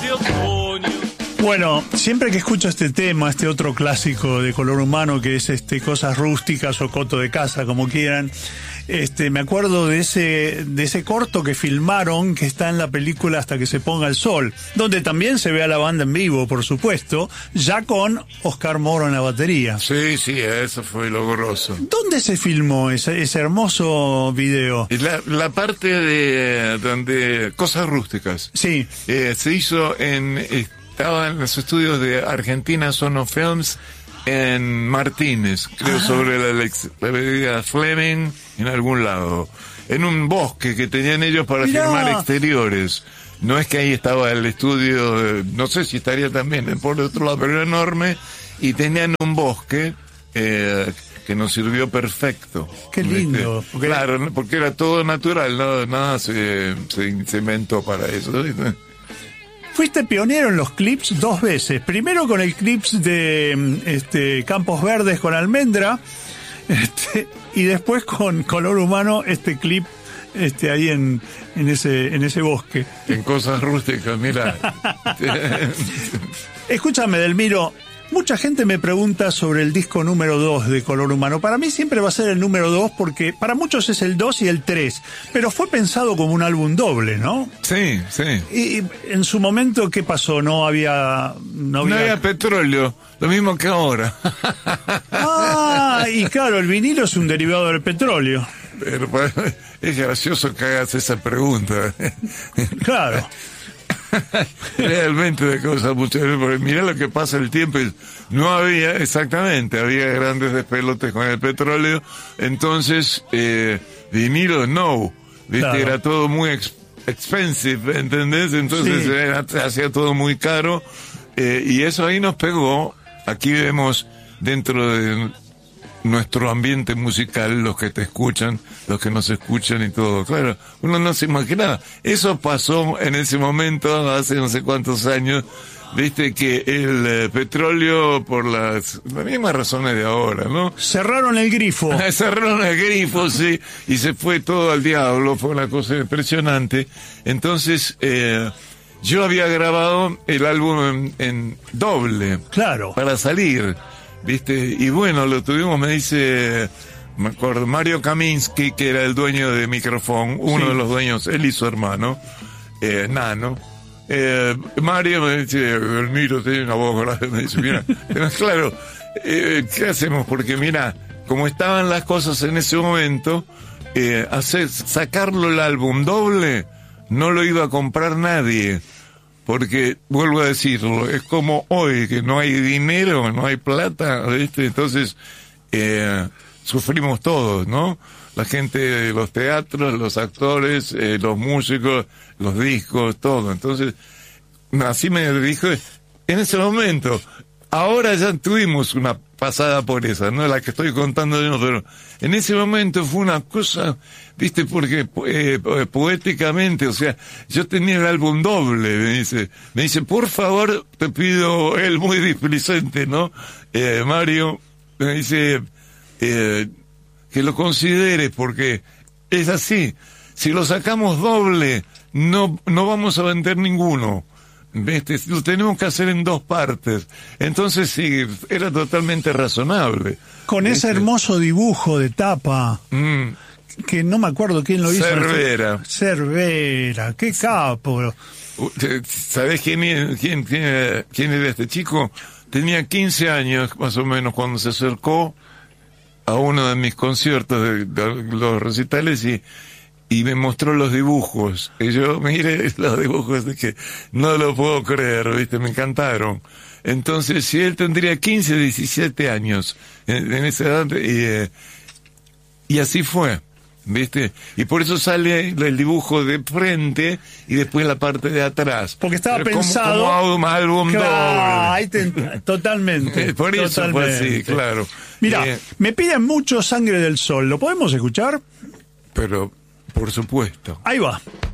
Bueno, siempre que escucho este tema, este otro clásico de Color Humano, que es Cosas Rústicas o Coto de Casa, como quieran, me acuerdo de ese corto que filmaron, que está en la película Hasta que se ponga el sol, donde también se ve a la banda en vivo, por supuesto, ya con Oscar Moro en la batería. Sí, eso fue lo grosso. ¿Dónde se filmó ese hermoso video? La parte de donde Cosas Rústicas. Sí. Se hizo estaba en los estudios de Argentina Sono Films en Martínez, creo, sobre la avenida Fleming, en algún lado, en un bosque que tenían ellos para filmar exteriores. No es que ahí estaba el estudio, no sé si estaría también por el otro lado, pero era enorme, y tenían un bosque que nos sirvió perfecto. Qué lindo. Claro, porque era todo natural, nada se inventó para eso, ¿viste? Fuiste pionero en los clips 2 veces. Primero con el clips de Campos Verdes con Almendra, y después con Color Humano, clip ahí en ese bosque. En Cosas Rústicas, mira. Escúchame, Delmiro. Mucha gente me pregunta sobre el disco número 2 de Color Humano. Para mí siempre va a ser el número 2 porque para muchos es el 2 y el 3. Pero fue pensado como un álbum doble, ¿no? Sí. Y en su momento, ¿qué pasó? No había petróleo, lo mismo que ahora. Y claro, el vinilo es un derivado del petróleo. Pero es gracioso que hagas esa pregunta. Claro. Realmente de cosas muchas veces, porque mirá lo que pasa el tiempo, no había, exactamente, había grandes despelotes con el petróleo, entonces vinilo no, ¿viste? Claro. Era todo muy expensive, ¿entendés? Entonces se hacía todo muy caro, y eso ahí nos pegó. Aquí vemos dentro de nuestro ambiente musical, los que te escuchan, los que nos escuchan y todo. Claro, uno no se imaginaba. Eso pasó en ese momento, hace no sé cuántos años, viste, que el petróleo, por las mismas razones de ahora, ¿no? Cerraron el grifo. Cerraron el grifo, sí, y se fue todo al diablo, fue una cosa impresionante. Entonces, yo había grabado el álbum en doble. Claro. Para salir. ¿Viste? Y bueno, lo tuvimos, me acuerdo, Mario Kaminsky, que era el dueño de Microphone, uno de los dueños, él y su hermano, Nano. Mario me dice, Delmiro, tiene una voz grande, me dice, mira, claro, ¿qué hacemos? Porque mira, como estaban las cosas en ese momento, sacarlo el álbum doble, no lo iba a comprar nadie. Porque, vuelvo a decirlo, es como hoy, que no hay dinero, no hay plata, ¿viste? Entonces, sufrimos todos, ¿no? La gente de los teatros, los actores, los músicos, los discos, todo. Entonces, así me dijo, en ese momento, ahora ya tuvimos una pasada por esa, no la que estoy contando yo, pero en ese momento fue una cosa, viste, porque poéticamente, o sea, yo tenía el álbum doble, me dice, por favor, te pido, él muy displicente, ¿no? Mario, me dice, que lo consideres, porque es así, si lo sacamos doble, no vamos a vender ninguno. ¿Viste? Lo tenemos que hacer en 2 partes. Entonces sí, era totalmente razonable. Con ese hermoso dibujo de tapa, que no me acuerdo quién lo hizo. Cervera, qué capo. ¿Sabés quién era este chico? Tenía 15 años, más o menos, cuando se acercó a uno de mis conciertos, de los recitales, y me mostró los dibujos. Y yo miré los dibujos de que no lo puedo creer, ¿viste? Me encantaron. Entonces, si él tendría 15, 17 años en esa edad, y así fue, ¿viste? Y por eso sale el dibujo de frente y después la parte de atrás. Porque estaba pensado como álbum doble. Totalmente. Por eso totalmente. Fue así, claro. Mira, me piden mucho Sangre del Sol. ¿Lo podemos escuchar? Pero... por supuesto. Ahí va.